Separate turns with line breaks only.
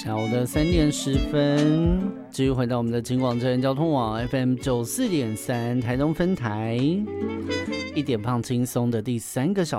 下午的3点10分，继续回到我们的警广真人交通网 FM 94.3台东分台，一点胖轻松的第3个小时。